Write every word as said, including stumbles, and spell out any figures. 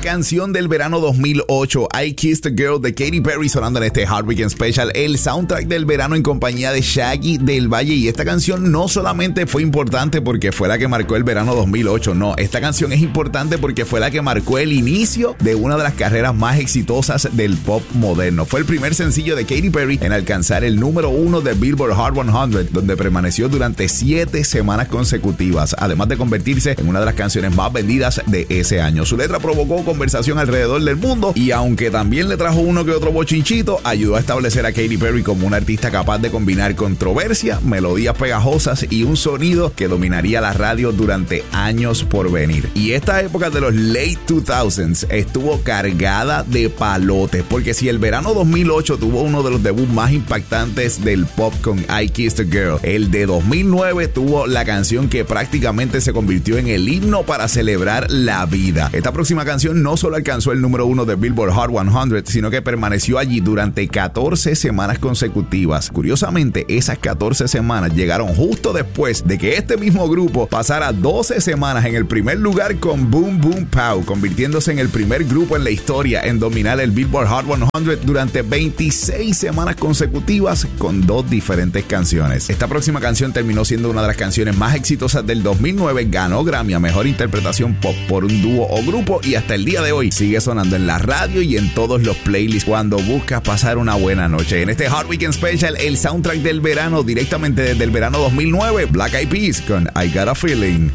canción del verano dos mil ocho, I Kissed a Girl de Katy Perry, sonando en este Hard Weekend Special, el soundtrack del verano en compañía de Shaggy del Valle. Y esta canción no solamente fue importante porque fue la que marcó el verano dos mil ocho, no, esta canción es importante porque fue la que marcó el inicio de una de las carreras más exitosas del pop moderno. Fue el primer sencillo de Katy Perry en alcanzar el número uno de Billboard Hot cien, donde permaneció durante siete semanas consecutivas, además de convertirse en una de las canciones más vendidas de ese año. Su letra provocó conversación alrededor del mundo y aunque también le trajo uno que otro bochinchito, ayudó a establecer a Katy Perry como una artista capaz de combinar controversia, melodías pegajosas y un sonido que dominaría la radio durante años por venir. Y esta época de los late dos mil estuvo cargada de palotes, porque si el verano dos mil ocho tuvo uno de los debuts más impactantes del pop con I Kissed a Girl, el de dos mil nueve tuvo la canción que prácticamente se convirtió en el himno para celebrar la vida. Esta próxima canción no solo alcanzó el número uno de Billboard Hot cien, sino que permaneció allí durante catorce semanas consecutivas. Curiosamente, esas catorce semanas llegaron justo después de que este mismo grupo pasara doce semanas en el primer lugar con Boom Boom Pow, convirtiéndose en el primer grupo en la historia en dominar el Billboard Hot cien durante veintiséis semanas consecutivas con dos diferentes canciones. Esta próxima canción terminó siendo una de las canciones más exitosas del dos mil nueve, ganó Grammy a Mejor Interpretación Pop por un dúo o grupo y hasta el día de hoy sigue sonando en la radio y en todos los playlists cuando buscas pasar una buena noche. En este Hard Weekend Special, el soundtrack del verano directamente desde el verano dos mil nueve, Black Eyed Peas con I Got a Feeling.